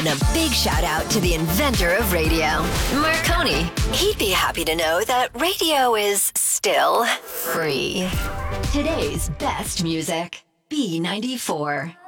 And a big shout out to the inventor of radio, Marconi. He'd be happy to know that radio is still free. Today's best music, B94.